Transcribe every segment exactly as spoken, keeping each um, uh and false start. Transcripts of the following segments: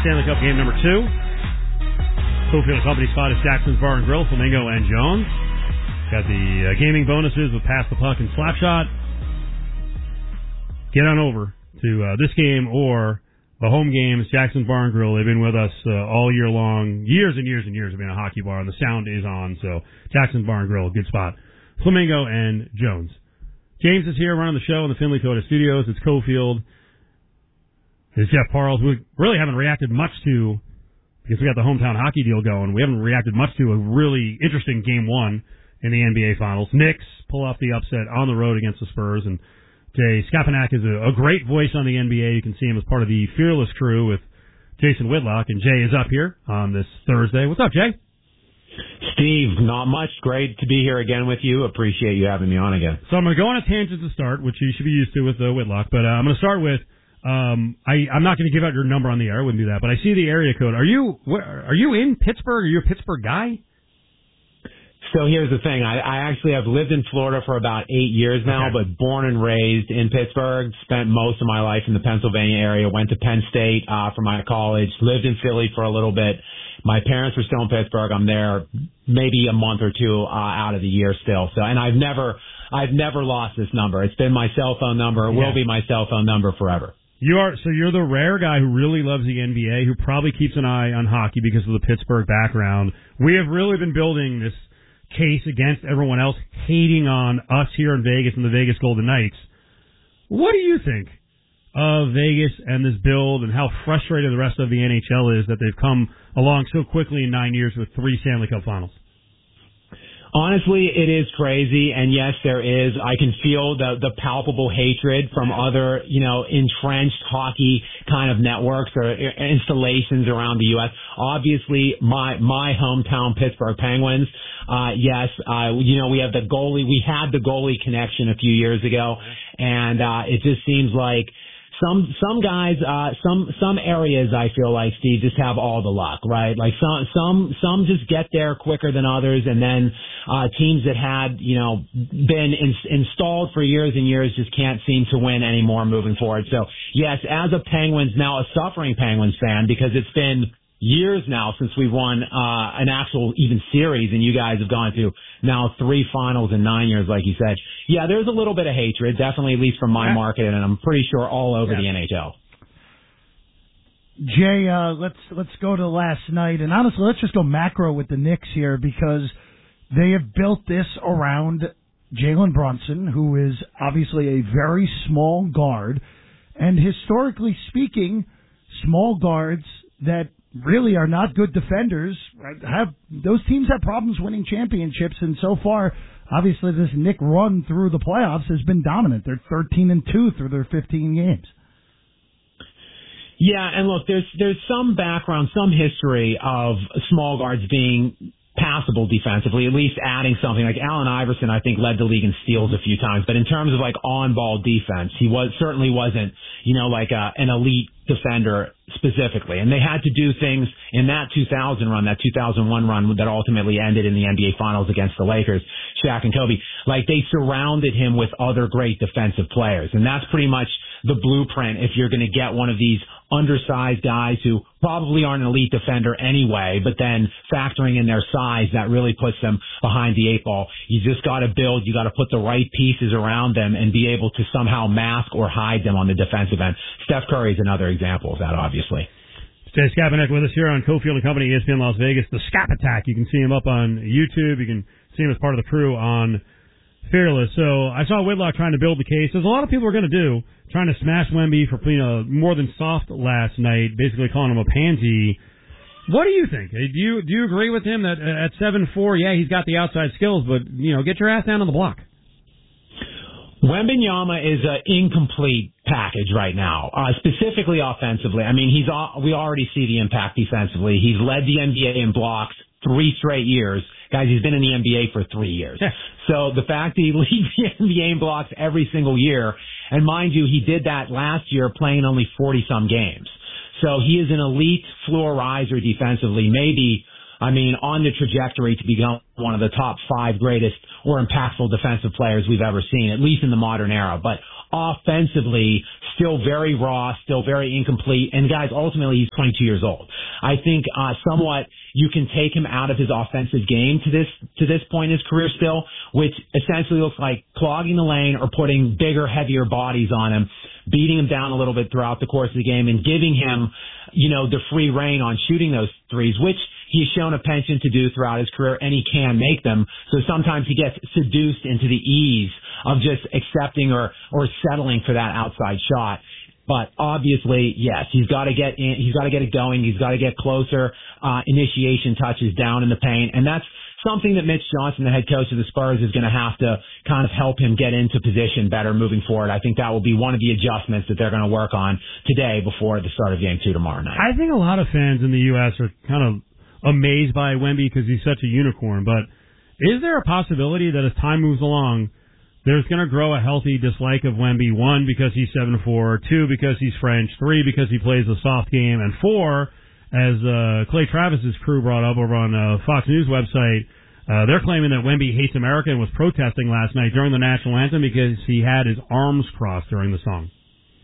Stanley Cup game number two. Cofield Company spot is Jackson's Bar and Grill, Flamingo and Jones. Got the uh, gaming bonuses with Pass the Puck and Slapshot. Get on over to uh, this game or the home games, Jackson's Bar and Grill. They've been with us uh, all year long. Years and years and years of being a hockey bar, and the sound is on. So Jackson's Bar and Grill, good spot. Flamingo and Jones. James is here running the show in the Finley Toyota Studios. It's Cofield. It's Jeff Parles. We really haven't reacted much to, because we got the hometown hockey deal going, we haven't reacted much to a really interesting game one in the N B A Finals. Knicks pull off the upset on the road against the Spurs, and Jay Skapanak is a, a great voice on the N B A. You can see him as part of the Fearless crew with Jason Whitlock, and Jay is up here on this Thursday. What's up, Jay? Steve, not much. Great to be here again with you. Appreciate you having me on again. So I'm going to go on a tangent to start, which you should be used to with uh, Whitlock, but uh, I'm going to start with, um, I, I'm not going to give out your number on the air. I wouldn't do that, but I see the area code. Are you where, are you in Pittsburgh? Are you a Pittsburgh guy? So here's the thing. I, I actually have lived in Florida for about eight years now, okay. but born and raised in Pittsburgh. Spent most of my life in the Pennsylvania area. Went to Penn State uh, for my college. Lived in Philly for a little bit. My parents were still in Pittsburgh. I'm there maybe a month or two uh, out of the year still. So, and I've never, I've never lost this number. It's been my cell phone number. It yeah. will be my cell phone number forever. You are so you're the rare guy who really loves the N B A, who probably keeps an eye on hockey because of the Pittsburgh background. We have really been building this case against everyone else hating on us here in Vegas and the Vegas Golden Knights. What do you think of Vegas and this build, and how frustrated the rest of the N H L is that they've come along so quickly in nine years with three Stanley Cup Finals? Honestly, it is crazy, and yes, there is. I can feel the the palpable hatred from other, you know, entrenched hockey kind of networks or installations around the U S. Obviously, my my hometown Pittsburgh Penguins. Uh, yes, uh, you know, we have the goalie. We had the goalie connection a few years ago, and uh, it just seems like. Some some guys, uh, some some areas I feel like, Steve, just have all the luck, right? Like some some some just get there quicker than others, and then uh, teams that had you know been in, installed for years and years just can't seem to win anymore moving forward. So yes, as a Penguins, now a suffering Penguins fan, because it's been years now since we won uh, an actual even series, and you guys have gone to now three finals in nine years, like you said. Yeah, there's a little bit of hatred, definitely, at least from my market, and I'm pretty sure all over yeah. the N H L. Jay, uh, let's let's go to last night, and honestly, let's just go macro with the Knicks here, because they have built this around Jalen Brunson, who is obviously a very small guard, and historically speaking, small guards that really are not good defenders. Have those teams have problems winning championships, and so far, obviously, this Knick run through the playoffs has been dominant. They're thirteen and two through their fifteen games. Yeah, and look, there's there's some background, some history of small guards being passable defensively, at least adding something. Like Allen Iverson, I think, led the league in steals a few times, but in terms of like on-ball defense, he was certainly wasn't, you know, like a, an elite defender specifically. And they had to do things in that two thousand run, that two thousand one run that ultimately ended in the N B A Finals against the Lakers, Shaq and Kobe. Like, they surrounded him with other great defensive players. And that's pretty much the blueprint if you're going to get one of these undersized guys who probably aren't an elite defender anyway, but then factoring in their size, that really puts them behind the eight ball. You just got to build, you got to put the right pieces around them and be able to somehow mask or hide them on the defensive end. Steph Curry is another example of that, obviously. Jay Skapanak with us here on Cofield and Company, E S P N Las Vegas. The Scap Attack. You can see him up on YouTube. You can see him as part of the crew on Fearless. So I saw Whitlock trying to build the case. There's a lot of people are going to do, trying to smash Wemby for, you know, more than soft last night, basically calling him a pansy. What do you think? Do you do you agree with him that at seven four, yeah, he's got the outside skills, but, you know, get your ass down on the block? Wembanyama is an incomplete package right now, uh, specifically offensively. I mean, he's we already see the impact defensively. He's led the N B A in blocks three straight years. Guys, he's been in the N B A for three years. Yeah. So the fact that he leads the N B A in blocks every single year, and mind you, he did that last year playing only forty-some games. So he is an elite floor riser defensively, maybe, I mean, on the trajectory to become one of the top five greatest or impactful defensive players we've ever seen, at least in the modern era. But offensively still very raw, still very incomplete. And guys, ultimately he's twenty-two years old. I think uh, somewhat you can take him out of his offensive game to this to this point in his career still, which essentially looks like clogging the lane or putting bigger, heavier bodies on him, beating him down a little bit throughout the course of the game, and giving him, you know, the free rein on shooting those threes, which he's shown a penchant to do throughout his career, and he can make them. So sometimes he gets seduced into the ease of just accepting or or settling for that outside shot. But obviously, yes, he's got to get in, he's got to get it going. He's got to get closer, uh, initiation touches down in the paint. And that's something that Mitch Johnson, the head coach of the Spurs, is going to have to kind of help him get into position better moving forward. I think that will be one of the adjustments that they're going to work on today before the start of game two tomorrow night. I think a lot of fans in the U S are kind of amazed by Wemby because he's such a unicorn. But is there a possibility that as time moves along, there's going to grow a healthy dislike of Wemby, one, because he's seven four, two, because he's French, three, because he plays a soft game, and four, as uh, Clay Travis's crew brought up over on uh, Fox News website, uh, they're claiming that Wemby hates America and was protesting last night during the national anthem because he had his arms crossed during the song.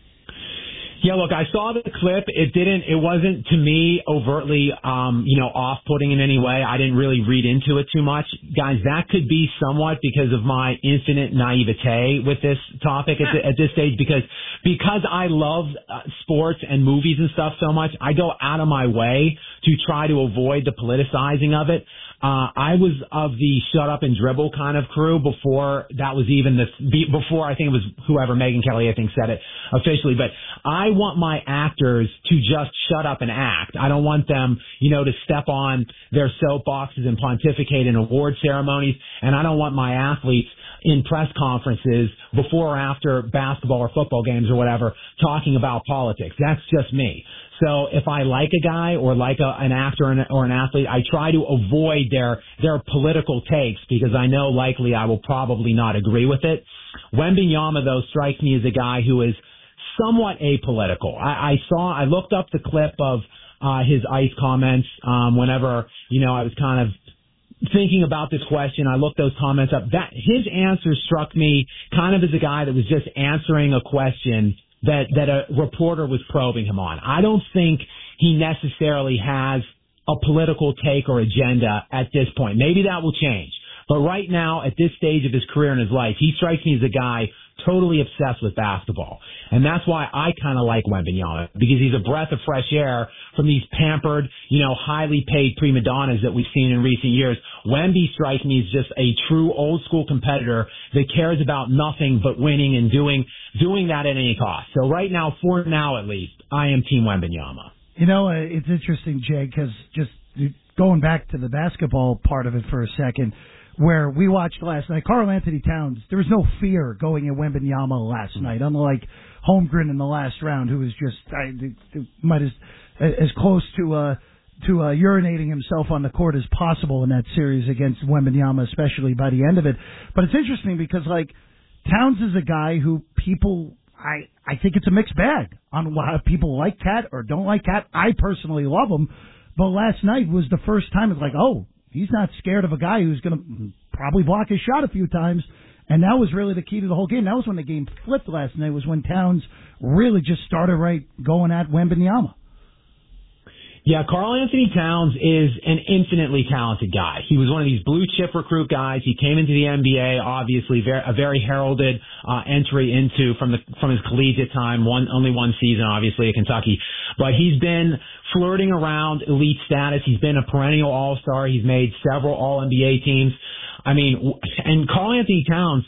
Yeah, look, I saw the clip. It didn't, it wasn't to me overtly, um, you know, off-putting in any way. I didn't really read into it too much. Guys, that could be somewhat because of my infinite naivete with this topic at, the, at this stage, because, because I love uh, sports and movies and stuff so much, I go out of my way to try to avoid the politicizing of it. Uh, I was of the shut up and dribble kind of crew before that was even the, before I think it was whoever, Megyn Kelly, I think said it officially, but I want my actors to just shut up and act. I don't want them, you know, to step on their soapboxes and pontificate in award ceremonies, and I don't want my athletes in press conferences before or after basketball or football games or whatever talking about politics. That's just me. So if I like a guy or like a, an actor or an, or an athlete, I try to avoid their their political takes because I know likely I will probably not agree with it. Wembanyama, though, strikes me as a guy who is somewhat apolitical. I, I saw, I looked up the clip of uh, his ICE comments um, whenever, you know, I was kind of thinking about this question. I looked those comments up. That his answer struck me kind of as a guy that was just answering a question that that a reporter was probing him on. I don't think he necessarily has a political take or agenda at this point. Maybe that will change. But right now, at this stage of his career and his life, he strikes me as a guy totally obsessed with basketball. And that's why I kind of like Wembanyama, because he's a breath of fresh air from these pampered, you know, highly paid prima donnas that we've seen in recent years. Wemby strikes me as just a true old school competitor that cares about nothing but winning and doing doing that at any cost. So right now, for now at least, I am Team Wembanyama. You know, uh, it's interesting, Jay, because just going back to the basketball part of it for a second, where we watched last night, Karl Anthony Towns, there was no fear going at Wembanyama last night, unlike Holmgren in the last round, who was just I, might as as close to uh, to uh, urinating himself on the court as possible in that series against Wembanyama, especially by the end of it. But it's interesting because, like, Towns is a guy who people, I I think it's a mixed bag on why people like Cat or don't like Cat. I personally love him, but last night was the first time it's like, oh, he's not scared of a guy who's going to probably block his shot a few times. And that was really the key to the whole game. That was when the game flipped last night, was when Towns really just started right going at Wembanyama. Yeah, Karl Anthony Towns is an infinitely talented guy. He was one of these blue chip recruit guys. He came into the N B A, obviously very, a very heralded uh, entry into from the from his collegiate time. One only one season, obviously, at Kentucky, but he's been flirting around elite status. He's been a perennial All-Star. He's made several All N B A teams. I mean, and Karl Anthony Towns,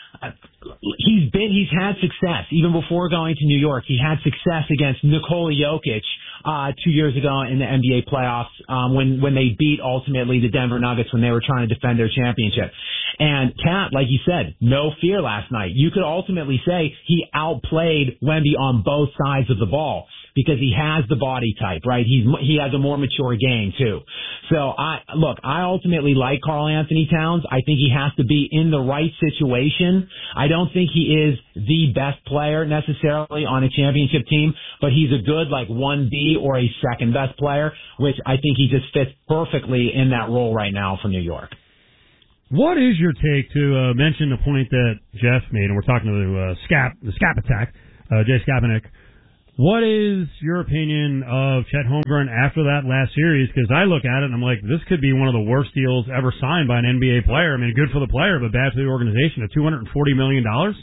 he's been he's had success even before going to New York. He had success against Nikola Jokic uh two years ago in the N B A playoffs um when when they beat ultimately the Denver Nuggets when they were trying to defend their championship. And Cat, like you said, no fear last night. You could ultimately say he outplayed Wemby on both sides of the ball, because he has the body type, right? He's he has a more mature game too. So I look, I ultimately like Karl Anthony Towns. I think he has to be in the right situation. I don't think he is the best player necessarily on a championship team, but he's a good like one B or a second best player, which I think he just fits perfectly in that role right now for New York. What is your take to uh, mention the point that Jeff made, and we're talking to uh, Scap, the Scap Attack, uh, Jay Skapanek. What is your opinion of Chet Holmgren after that last series? Because I look at it and I'm like, this could be one of the worst deals ever signed by an N B A player. I mean, good for the player, but bad for the organization at two hundred forty million dollars?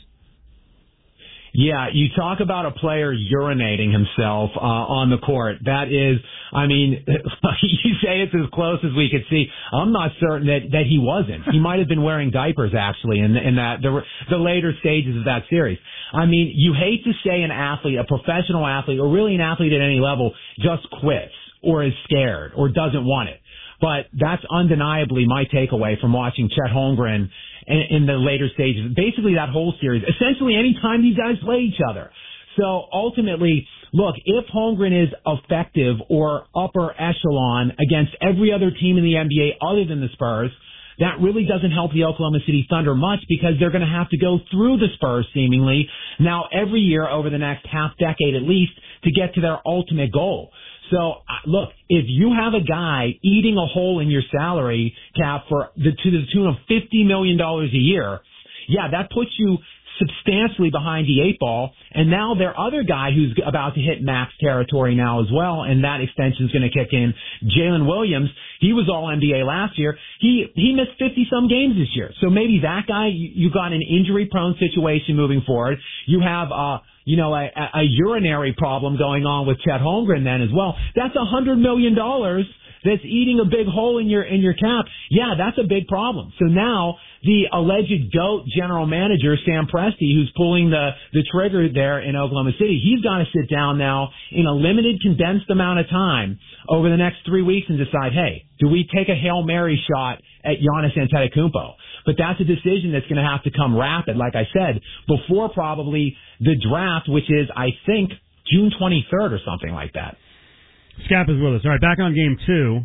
Yeah, you talk about a player urinating himself uh, on the court. That is, I mean, you say it's as close as we could see. I'm not certain that, that he wasn't. He might have been wearing diapers, actually, in, in that the, the later stages of that series. I mean, you hate to say an athlete, a professional athlete, or really an athlete at any level, just quits or is scared or doesn't want it. But that's undeniably my takeaway from watching Chet Holmgren in, in the later stages. Basically, that whole series. Essentially, any time these guys play each other. So ultimately, look, if Holmgren is effective or upper echelon against every other team in the N B A other than the Spurs, that really doesn't help the Oklahoma City Thunder much because they're going to have to go through the Spurs seemingly now every year over the next half decade at least to get to their ultimate goal. So, look, if you have a guy eating a hole in your salary cap for the, to the tune of fifty million dollars a year, yeah, that puts you substantially behind the eight ball. And now their other guy who's about to hit max territory now as well, and that extension is going to kick in, Jalen Williams. He was all N B A last year. He he missed fifty-some games this year. So maybe that guy, you, you got an injury-prone situation moving forward. You have uh you know, a, a urinary problem going on with Chet Holmgren then as well. That's a hundred million dollars that's eating a big hole in your in your cap. Yeah, that's a big problem. So now the alleged GOAT general manager, Sam Presti, who's pulling the, the trigger there in Oklahoma City, he's got to sit down now in a limited, condensed amount of time over the next three weeks and decide, hey, do we take a Hail Mary shot at Giannis Antetokounmpo? But that's a decision that's going to have to come rapid, like I said, before probably the draft, which is, I think, June twenty-third or something like that. Scap is with us. All right, back on game two.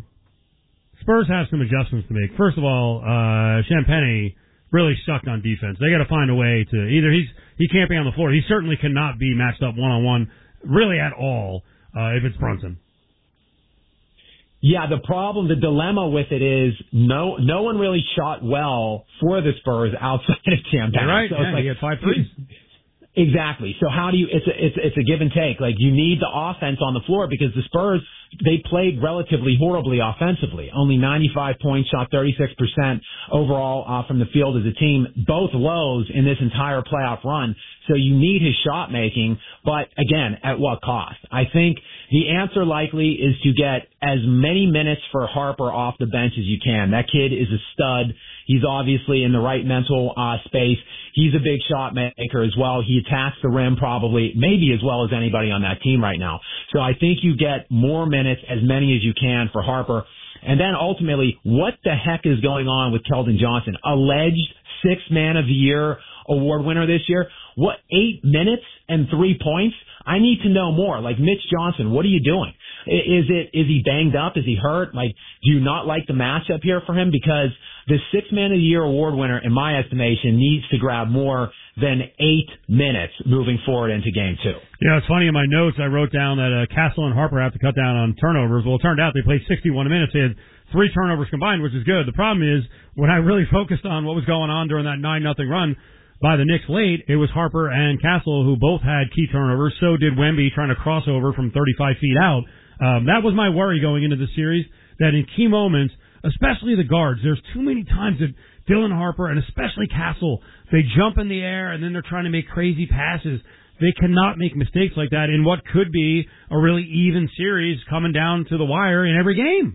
Spurs have some adjustments to make. First of all, uh, Champagnie really sucked on defense. They got to find a way to either he's he can't be on the floor. He certainly cannot be matched up one on one, really at all, uh, if it's Brunson. Yeah, the problem, the dilemma with it is no no one really shot well for the Spurs outside of Champagnie. Right, so yeah, it's like, he had five threes. Exactly. So how do you? It's a, it's it's a give and take. Like you need the offense on the floor because the Spurs they played relatively horribly offensively. Only ninety-five points, shot thirty-six percent overall uh, from the field as a team. Both lows in this entire playoff run. So you need his shot making, but again, at what cost? I think the answer likely is to get as many minutes for Harper off the bench as you can. That kid is a stud. He's obviously in the right mental uh, space. He's a big shot maker as well. He attacks the rim probably, maybe as well as anybody on that team right now. So I think you get more minutes, as many as you can for Harper. And then ultimately, what the heck is going on with Keldon Johnson? Alleged sixth man of the year award winner this year. What, eight minutes and three points? I need to know more. Like Mitch Johnson, what are you doing? Is it, is he banged up? Is he hurt? Like, do you not like the matchup here for him? Because the sixth man of the year award winner, in my estimation, needs to grab more than eight minutes moving forward into game two. Yeah, it's funny in my notes I wrote down that uh, Castle and Harper have to cut down on turnovers. Well, it turned out they played sixty-one minutes. They had three turnovers combined, which is good. The problem is when I really focused on what was going on during that nine nothing run by the Knicks late, it was Harper and Castle who both had key turnovers. So did Wemby trying to cross over from thirty-five feet out. Um, that was my worry going into the series, that in key moments, especially the guards, there's too many times that Dylan Harper and especially Castle, they jump in the air and then they're trying to make crazy passes. They cannot make mistakes like that in what could be a really even series coming down to the wire in every game.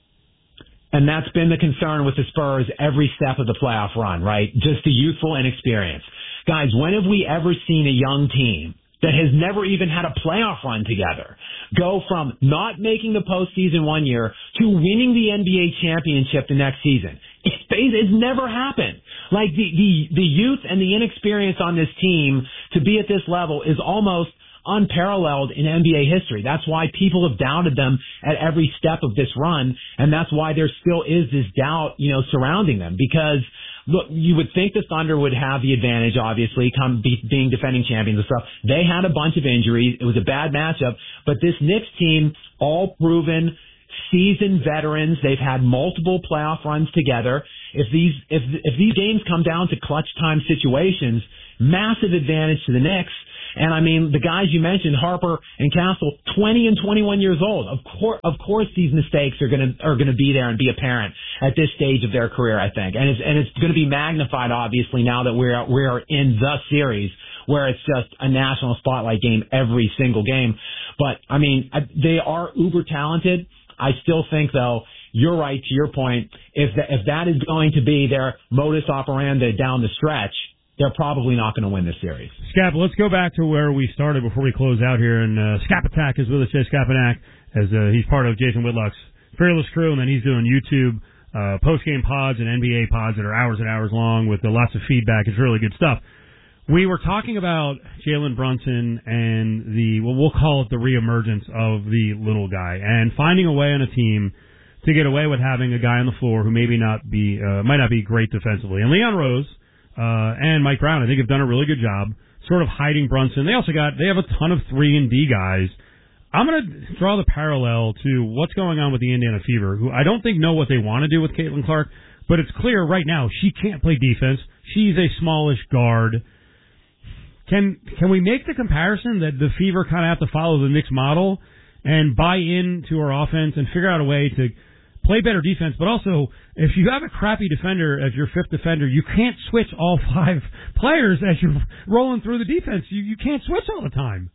And that's been the concern with the Spurs every step of the playoff run, right? Just the youthful inexperience. Guys, when have we ever seen a young team that has never even had a playoff run together go from not making the postseason one year to winning the N B A championship the next season? It's, it's never happened. Like the, the, the youth and the inexperience on this team to be at this level is almost unparalleled in N B A history. That's why people have doubted them at every step of this run, and that's why there still is this doubt, you know, surrounding them. Because, look, you would think the Thunder would have the advantage, obviously, come be, being defending champions and stuff. They had a bunch of injuries. It was a bad matchup, but this Knicks team, all proven, seasoned veterans. They've had multiple playoff runs together. if these if if these games come down to clutch time situations, massive advantage to the Knicks. And I mean, the guys you mentioned, Harper and Castle, twenty and twenty-one years old. Of course, of course, these mistakes are gonna are gonna be there and be apparent at this stage of their career, I think. And it's and it's gonna be magnified, obviously, now that we're we're in the series where it's just a national spotlight game every single game. But I mean, they are uber talented. I still think, though, you're right to your point. If that, if that is going to be their modus operandi down the stretch, they're probably not going to win this series. Scap, let's go back to where we started before we close out here. And uh, Scap Attack is with us, Jay Skapanak, as uh, he's part of Jason Whitlock's Fearless crew, and then he's doing YouTube uh, post-game pods and N B A pods that are hours and hours long with uh, lots of feedback. It's really good stuff. We were talking about Jalen Brunson and the, well, we'll call it the reemergence of the little guy, and finding a way on a team to get away with having a guy on the floor who maybe not be uh, might not be great defensively. And Leon Rose Uh, and Mike Brown, I think, have done a really good job sort of hiding Brunson. They also got, they have a ton of three and D guys. I'm going to draw the parallel to what's going on with the Indiana Fever, who I don't think know what they want to do with Caitlin Clark, but it's clear right now she can't play defense. She's a smallish guard. Can, can we make the comparison that the Fever kind of have to follow the Knicks model and buy into our offense and figure out a way to play better defense, but also, if you have a crappy defender as your fifth defender, you can't switch all five players as you're rolling through the defense. You you can't switch all the time.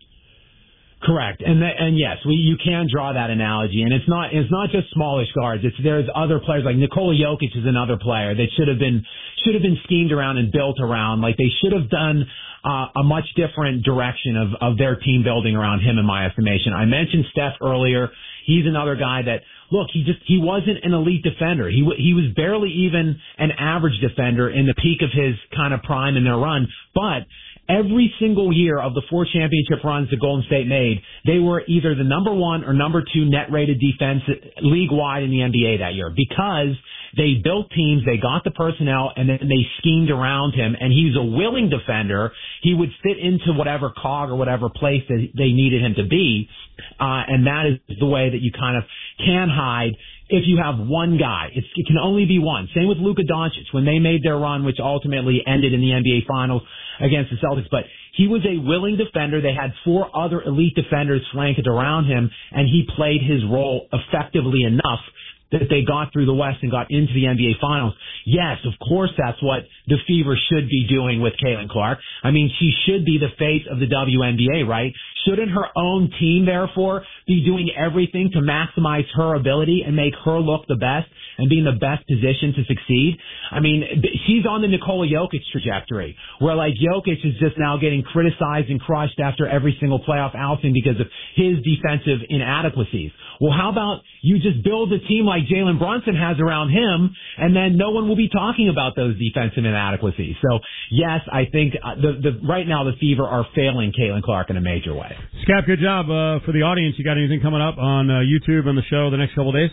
Correct, and th- and yes, we you can draw that analogy, and it's not it's not just smallish guards. It's there's other players like Nikola Jokic is another player that should have been should have been schemed around and built around. Like they should have done uh, a much different direction of of their team building around him, in my estimation. I mentioned Steph earlier. He's another guy that, look, he just, he wasn't an elite defender. He, he was barely even an average defender in the peak of his kind of prime in their run. But every single year of the four championship runs that Golden State made, they were either the number one or number two net rated defense league-wide in the N B A that year because they built teams, they got the personnel, and then they schemed around him. And he's a willing defender. He would fit into whatever cog or whatever place that they needed him to be. Uh, and that is the way that you kind of can hide if you have one guy. It's, it can only be one. Same with Luka Doncic when they made their run, which ultimately ended in the N B A Finals against the Celtics. But he was a willing defender. They had four other elite defenders flanked around him, and he played his role effectively enough that they got through the West and got into the N B A Finals. Yes, of course, that's what the Fever should be doing with Caitlin Clark. I mean, she should be the face of the W N B A, right? Shouldn't her own team, therefore, be doing everything to maximize her ability and make her look the best and be in the best position to succeed? I mean, she's on the Nikola Jokic trajectory, where, like, Jokic is just now getting criticized and crushed after every single playoff outing because of his defensive inadequacies. Well, how about you just build a team like Jalen Brunson has around him, and then no one will be talking about those defensive inadequacies. So, yes, I think uh, the, the right now the Fever are failing Caitlin Clark in a major way. Scap, good job. Uh, for the audience, you got anything coming up on uh, YouTube and the show the next couple of days?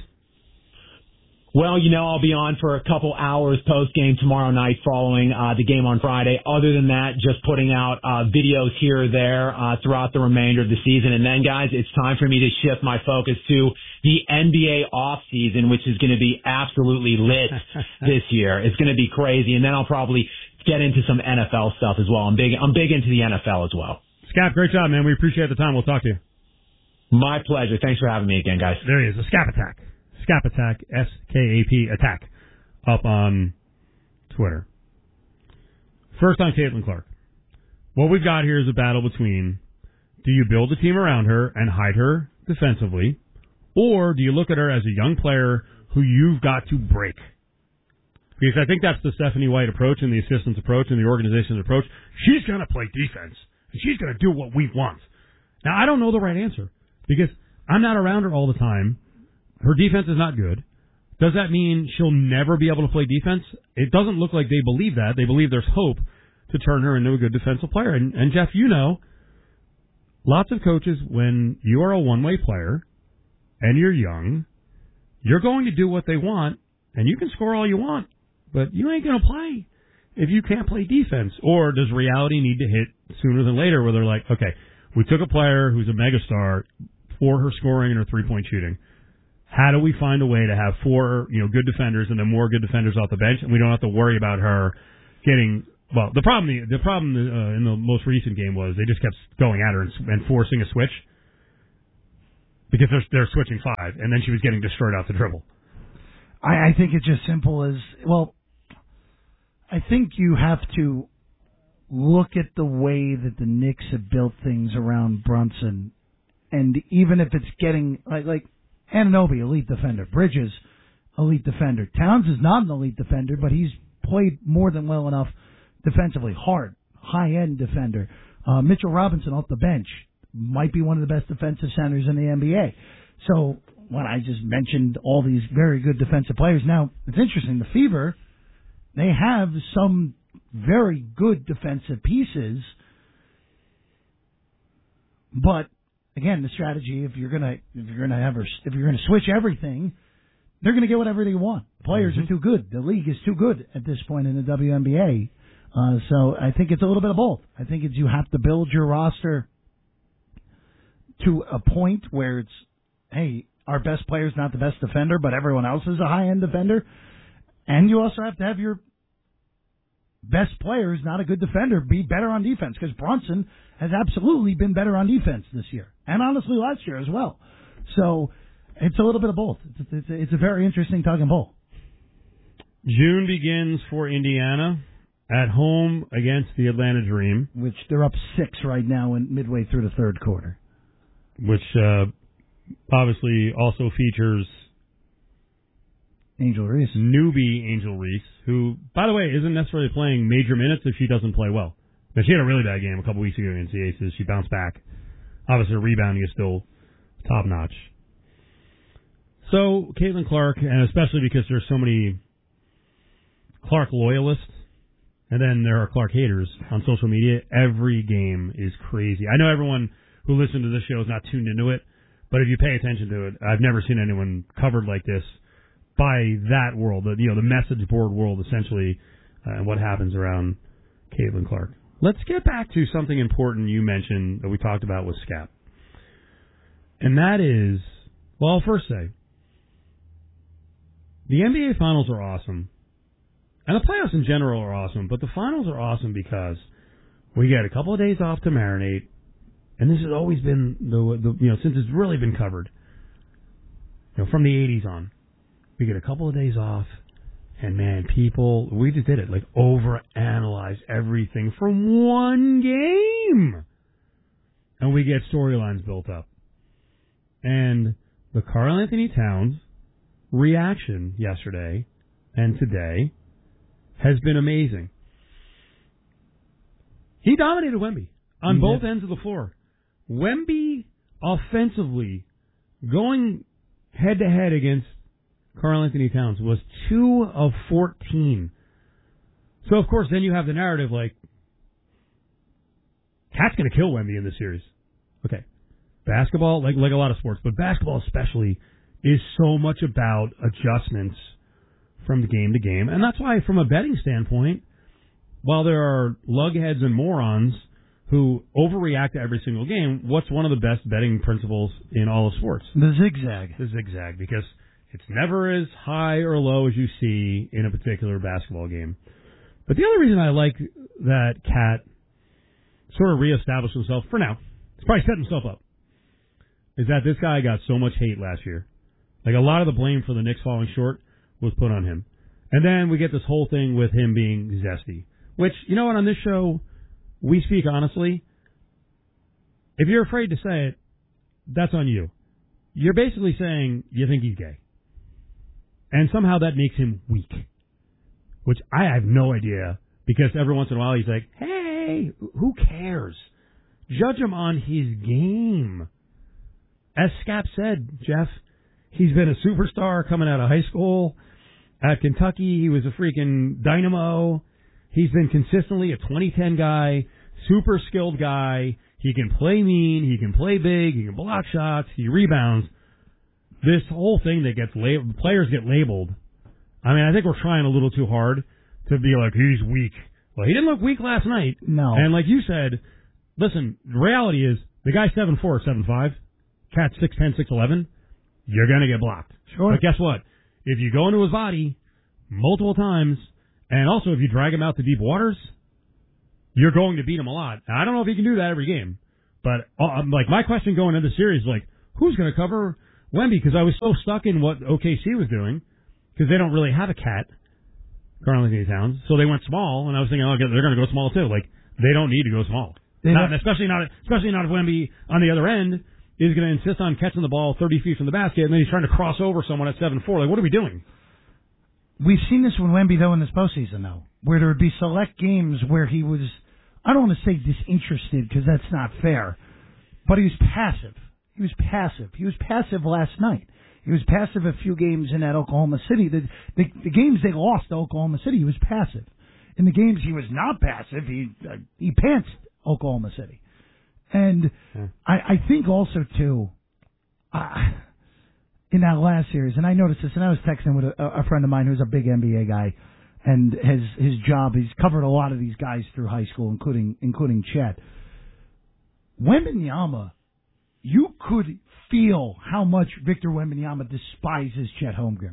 Well, you know, I'll be on for a couple hours post-game tomorrow night following uh, the game on Friday. Other than that, just putting out uh, videos here or there uh, throughout the remainder of the season. And then, guys, it's time for me to shift my focus to the N B A offseason, which is going to be absolutely lit this year. It's going to be crazy. And then I'll probably get into some N F L stuff as well. I'm big, I'm big into the N F L as well. Scap, great job, man. We appreciate the time. We'll talk to you. My pleasure. Thanks for having me again, guys. There he is, a Scap Attack. Scap Attack, S K A P Attack, up on Twitter. First on Caitlin Clark. What we've got here is a battle between, do you build a team around her and hide her defensively, or do you look at her as a young player who you've got to break? Because I think that's the Stephanie White approach and the assistant's approach and the organization's approach. She's going to play defense, and she's going to do what we want. Now, I don't know the right answer, because I'm not around her all the time. Her defense is not good. Does that mean she'll never be able to play defense? It doesn't look like they believe that. They believe there's hope to turn her into a good defensive player. And, and Jeff, you know, lots of coaches, when you are a one-way player and you're young, you're going to do what they want, and you can score all you want, but you ain't going to play if you can't play defense. Or does reality need to hit sooner than later where they're like, okay, we took a player who's a megastar for her scoring and her three-point shooting. how do we find a way to have four, you know, good defenders and then more good defenders off the bench, and we don't have to worry about her getting. Well, the problem the problem uh, in the most recent game was they just kept going at her and, and forcing a switch because they're they're switching five, and then she was getting destroyed off the dribble. I, I think it's just simple as well. I think you have to look at the way that the Knicks have built things around Brunson, and even if it's getting like like Anunoby, elite defender, Bridges, elite defender, Towns is not an elite defender, but he's played more than well enough defensively, hard, high-end defender. Uh, Mitchell Robinson off the bench might be one of the best defensive centers in the N B A. So when I just mentioned all these very good defensive players, now it's interesting. The Fever, they have some very good defensive pieces, but again, the strategy if you're gonna if you're gonna have her if you're gonna switch everything, they're gonna get whatever they want. Players mm-hmm. are too good. The league is too good at this point in the W N B A. Uh, so I think it's a little bit of both. I think it's you have to build your roster to a point where it's, hey, our best player is not the best defender, but everyone else is a high-end defender. And you also have to have your best player who's not a good defender be better on defense, because Brunson has absolutely been better on defense this year, and honestly last year as well. So it's a little bit of both. It's, it's, it's a very interesting tug and pull. June begins for Indiana at home against the Atlanta Dream, which they're up six right now in midway through the third quarter, which uh, obviously also features Angel Reese, newbie Angel Reese, who, by the way, isn't necessarily playing major minutes if she doesn't play well. But she had a really bad game a couple weeks ago against the Aces. She bounced back. Obviously, her rebounding is still top notch. So Caitlin Clark, and especially because there's so many Clark loyalists, and then there are Clark haters on social media, every game is crazy. I know everyone who listens to this show is not tuned into it, but if you pay attention to it, I've never seen anyone covered like this by that world, the, you know, the message board world, essentially, uh, and what happens around Caitlin Clark. Let's get back to something important you mentioned that we talked about with Scap. And that is, well, I'll first say, the N B A Finals are awesome. And the playoffs in general are awesome, but the finals are awesome because we get a couple of days off to marinate, and this has always been the, the you know since it's really been covered, you know, from the eighties on, we get a couple of days off, and man, people, we just did it, like overanalyze everything from one game, and we get storylines built up, and the Karl Anthony Towns reaction yesterday and today has been amazing. He dominated Wemby on yeah. both ends of the floor. Wemby offensively going head-to-head against Karl Anthony Towns was two of fourteen. So, of course, then you have the narrative like, Cat's going to kill Wemby in this series. Okay. Basketball, like like a lot of sports, but basketball especially, is so much about adjustments from game to game. And that's why, from a betting standpoint, while there are lugheads and morons who overreact to every single game, what's one of the best betting principles in all of sports? The zigzag. The zigzag, because it's never as high or low as you see in a particular basketball game. But the other reason I like that Cat sort of reestablished himself, for now, he's probably set himself up, is that this guy got so much hate last year. Like, a lot of the blame for the Knicks falling short was put on him. And then we get this whole thing with him being zesty, which, you know what, on this show, we speak honestly. If you're afraid to say it, that's on you. You're basically saying you think he's gay. And somehow that makes him weak, which I have no idea, because every once in a while he's like, hey, who cares? Judge him on his game. As Scap said, Jeff, he's been a superstar coming out of high school. At Kentucky, he was a freaking dynamo. He's been consistently a twenty ten guy, super skilled guy. He can play mean. He can play big. He can block shots. He rebounds. This whole thing that gets labeled, players get labeled. I mean, I think we're trying a little too hard to be like, he's weak. Well, he didn't look weak last night. No. And like you said, listen, the reality is, the guy's seven four, seven five. Cat's six ten, six eleven. you're going to get blocked. Sure. But guess what? If you go into his body multiple times, and also if you drag him out to deep waters, you're going to beat him a lot. And I don't know if he can do that every game. But uh, like my question going into the series is like, who's going to cover Wemby? Because I was so stuck in what O K C was doing, because they don't really have a cat, Karl-Anthony Towns, so they went small, and I was thinking, oh, they're going to go small too. Like, they don't need to go small. Not, especially not, especially not if Wemby on the other end is going to insist on catching the ball thirty feet from the basket, and then he's trying to cross over someone at seven four. Like, what are we doing? We've seen this with Wemby, though, in this postseason, though, where there would be select games where he was, I don't want to say disinterested, because that's not fair, but he was passive. He was passive. He was passive last night. He was passive a few games in that Oklahoma City. The, the, the games they lost to Oklahoma City, he was passive. In the games he was not passive, he uh, he pantsed Oklahoma City. And hmm. I, I think also, too, uh, in that last series, and I noticed this, and I was texting with a, a friend of mine who's a big N B A guy, and his his job, he's covered a lot of these guys through high school, including including Chet. Wembanyama, you could feel how much Victor Wembanyama despises Chet Holmgren.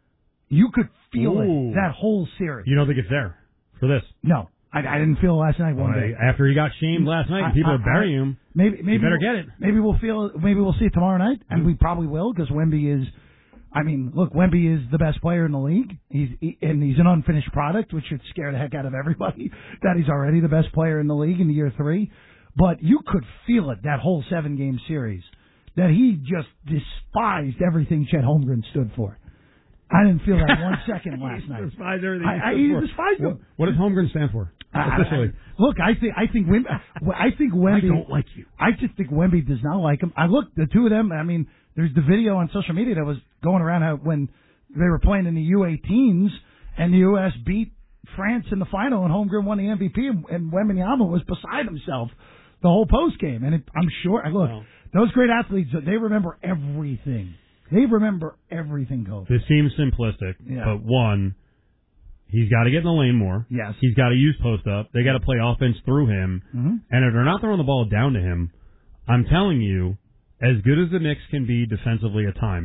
You could feel Ooh. it that whole series. You don't think it's there for this? No, I, I didn't feel it last night. One well, day after he got shamed last night, and people I, I, are burying him. Maybe, maybe you better we'll, get it. Maybe we'll feel. Maybe we'll see it tomorrow night, and we probably will, because Wemby is. I mean, look, Wemby is the best player in the league. He's he, and he's an unfinished product, which should scare the heck out of everybody. That he's already the best player in the league in year three. But you could feel it that whole seven game series, that he just despised everything Chet Holmgren stood for. I didn't feel that one second last night. He despised everything. I, I, he despised him. What, what does Holmgren stand for? Officially. I, I, look, I think I think Wemby. I think Wemby. I don't like you. I just think Wemby does not like him. I look, the two of them. I mean, there's the video on social media that was going around how when they were playing in the U eighteens and the U S beat France in the final, and Holmgren won the M V P, and, and Wembanyama was beside himself the whole post game. And it, I'm sure. Look, no. those great athletes, they remember everything. They remember everything, Coach. This seems simplistic, yeah. but one, he's got to get in the lane more. Yes. He's got to use post up. They got to play offense through him. Mm-hmm. And if they're not throwing the ball down to him, I'm telling you, as good as the Knicks can be defensively at times,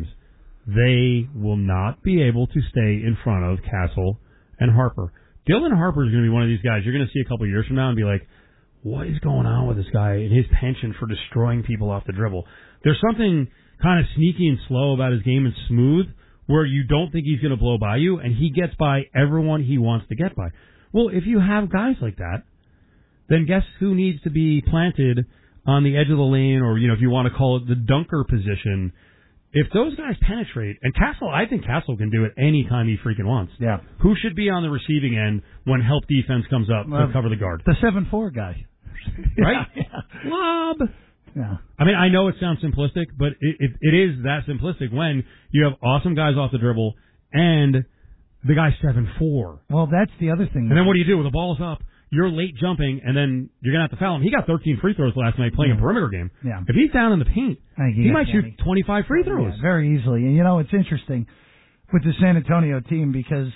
they will not be able to stay in front of Castle and Harper. Dylan Harper is going to be one of these guys you're going to see a couple of years from now and be like, what is going on with this guy and his penchant for destroying people off the dribble? There's something kind of sneaky and slow about his game and smooth where you don't think he's going to blow by you, and he gets by everyone he wants to get by. Well, if you have guys like that, then guess who needs to be planted on the edge of the lane, or, you know, if you want to call it the dunker position. If those guys penetrate, and Castle, I think Castle can do it any time he freaking wants. Yeah. Who should be on the receiving end when help defense comes up well, to cover the guard? The seven four guy. Right? Yeah, yeah. Lob. Yeah. I mean, I know it sounds simplistic, but it, it, it is that simplistic when you have awesome guys off the dribble and the guy's seven four. Well, that's the other thing. And then what do you do? When the ball's up, you're late jumping, and then you're going to have to foul him. He got thirteen free throws last night playing yeah. a perimeter game. Yeah. If he's down in the paint, he, he might twenty. shoot twenty-five free throws. Yeah, very easily. And, you know, it's interesting with the San Antonio team because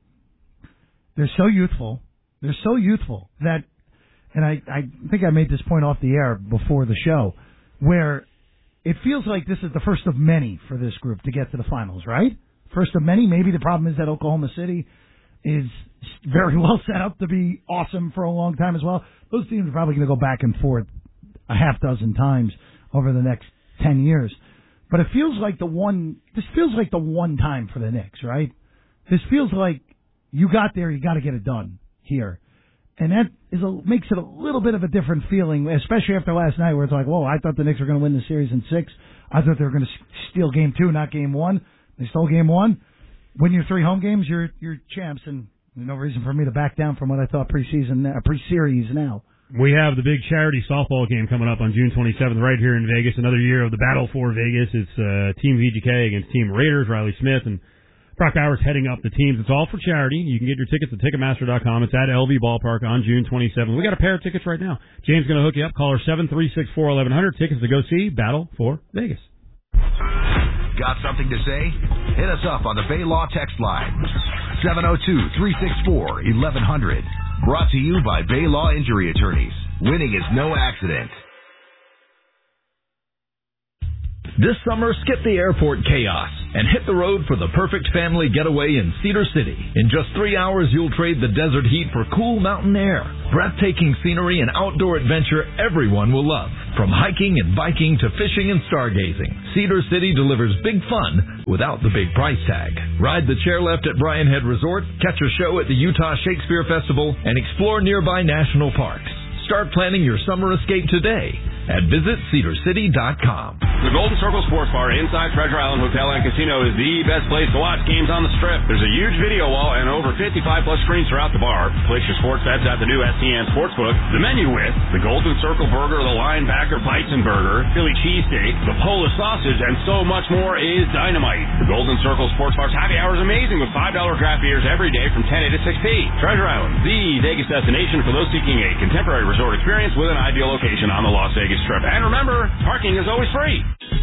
they're so youthful. They're so youthful that, and I, I think I made this point off the air before the show, where it feels like this is the first of many for this group to get to the finals, right? First of many. Maybe the problem is that Oklahoma City is very well set up to be awesome for a long time as well. Those teams are probably going to go back and forth a half dozen times over the next ten years. But it feels like the one, this feels like the one time for the Knicks, right? This feels like you got there, you got to get it done here. And that is a, makes it a little bit of a different feeling, especially after last night where it's like, whoa, I thought the Knicks were going to win the series in six. I thought they were going to steal game two, not game one. They stole game one. Win your three home games, you're you're champs, and there's no reason for me to back down from what I thought preseason, uh, pre-series now. We have the big charity softball game coming up on June twenty-seventh right here in Vegas. Another year of the Battle for Vegas. It's uh, Team V G K against Team Raiders. Riley Smith and Brock Bowers heading up the teams. It's all for charity. You can get your tickets at Ticketmaster dot com. It's at L V Ballpark on June twenty-seventh. We got a pair of tickets right now. James going to hook you up. Caller seven three six four, eleven hundred. Tickets to go see Battle for Vegas. Got something to say? Hit us up on the Bay Law text line. seven oh two, three six four, eleven hundred. Brought to you by Bay Law Injury Attorneys. Winning is no accident. This summer, skip the airport chaos and hit the road for the perfect family getaway in Cedar City. In just three hours, you'll trade the desert heat for cool mountain air, breathtaking scenery, and outdoor adventure everyone will love. From hiking and biking to fishing and stargazing, Cedar City delivers big fun without the big price tag. Ride the chairlift at Bryan Head Resort, catch a show at the Utah Shakespeare Festival, and explore nearby national parks. Start planning your summer escape today at visit cedar city dot com. The Golden Circle Sports Bar inside Treasure Island Hotel and Casino is the best place to watch games on the Strip. There's a huge video wall and over fifty-five plus screens throughout the bar. Place your sports bets at the new S T N Sportsbook. The menu with the Golden Circle Burger, the Linebacker Bison Burger, Philly Cheesesteak, the Polish Sausage, and so much more is dynamite. The Golden Circle Sports Bar's happy hour is amazing with five dollar draft beers every day from ten a to six p. Treasure Island, the Vegas destination for those seeking a contemporary resort experience with an ideal location on the Las Vegas Strip. And remember, parking is always free.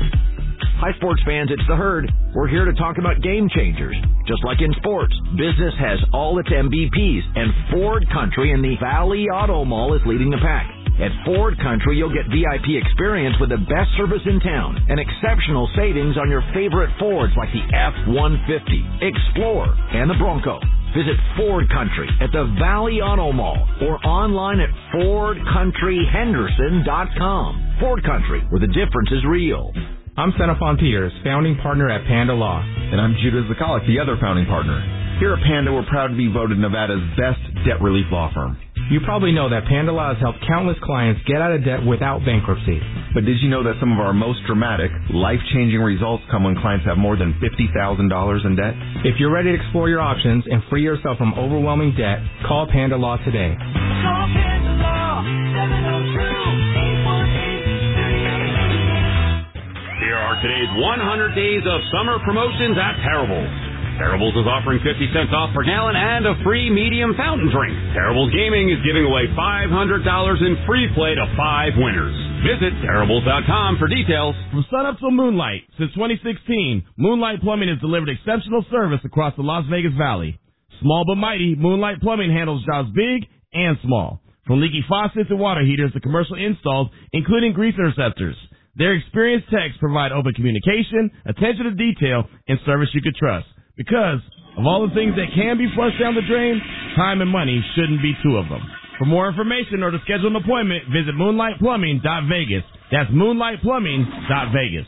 Hi, sports fans, it's The Herd. We're here to talk about game changers. Just like in sports, business has all its M V Ps, and Ford Country in the Valley Auto Mall is leading the pack. At Ford Country, you'll get V I P experience with the best service in town and exceptional savings on your favorite Fords like the F one fifty, Explorer, and the Bronco. Visit Ford Country at the Valley Auto Mall or online at ford country henderson dot com. Ford Country, where the difference is real. I'm Xenophon Peters, founding partner at Panda Law. And I'm Judah Zakalik, the other founding partner. Here at Panda, we're proud to be voted Nevada's best debt relief law firm. You probably know that Panda Law has helped countless clients get out of debt without bankruptcy. But did you know that some of our most dramatic, life-changing results come when clients have more than fifty thousand dollars in debt? If you're ready to explore your options and free yourself from overwhelming debt, call Panda Law today. Call Panda Law, seven oh two, eight one eight, three eight eight. Here are today's one hundred days of summer promotions at Terrible's. Terrible's is offering fifty cents off per gallon and a free medium fountain drink. Terrible's Gaming is giving away five hundred dollars in free play to five winners. Visit Terrible's dot com for details. From sunup till moonlight, since twenty sixteen, Moonlight Plumbing has delivered exceptional service across the Las Vegas Valley. Small but mighty, Moonlight Plumbing handles jobs big and small. From leaky faucets and water heaters to commercial installs, including grease interceptors. Their experienced techs provide open communication, attention to detail, and service you could trust. Because of all the things that can be flushed down the drain, time and money shouldn't be two of them. For more information or to schedule an appointment, visit moonlight plumbing dot vegas. That's moonlight plumbing dot vegas.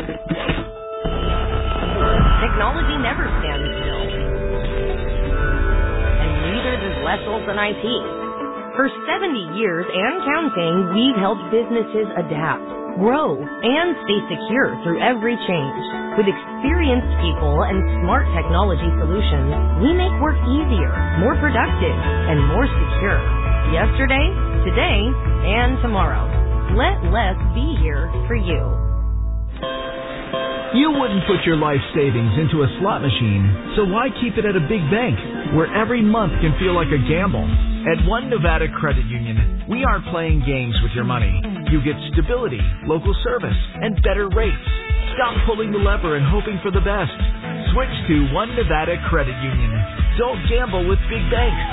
Technology never stands still. And neither does Les Olson I T. For seventy years and counting, we've helped businesses adapt, grow, and stay secure through every change. With experienced people and smart technology solutions, we make work easier, more productive, and more secure. Yesterday, today, and tomorrow. Let Les be here for you. You wouldn't put your life savings into a slot machine, so why keep it at a big bank, where every month can feel like a gamble? At One Nevada Credit Union, we aren't playing games with your money. You get stability, local service, and better rates. Stop pulling the lever and hoping for the best. Switch to One Nevada Credit Union. Don't gamble with big banks.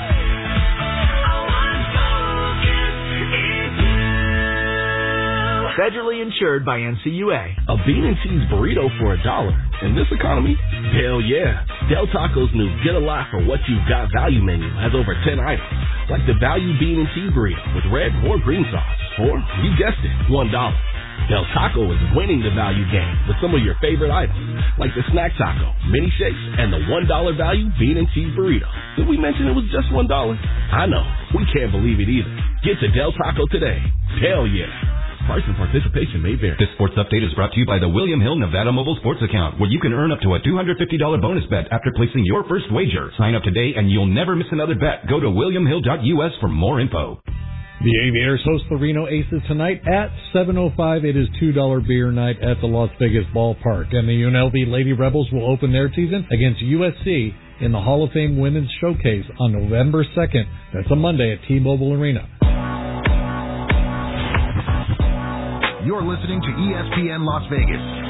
Federally insured by N C U A. A bean and cheese burrito for a dollar. In this economy? Hell yeah. Del Taco's new Get a Lot for What You've Got value menu has over ten items. Like the value bean and cheese burrito with red or green sauce. For, you guessed it, one dollar. Del Taco is winning the value game with some of your favorite items, like the snack taco, mini shakes, and the one dollar value bean and cheese burrito. Did we mention it was just one dollar? I know. We can't believe it either. Get to Del Taco today. Hell yeah. Price and participation may vary. This sports update is brought to you by the William Hill Nevada Mobile Sports Account, where you can earn up to a two hundred fifty dollars bonus bet after placing your first wager. Sign up today and you'll never miss another bet. Go to william hill dot u s for more info. The Aviators host the Reno Aces tonight at seven oh five. It is two dollar beer night at the Las Vegas Ballpark. And the U N L V Lady Rebels will open their season against U S C in the Hall of Fame Women's Showcase on November second. That's a Monday at T-Mobile Arena. You're listening to E S P N Las Vegas.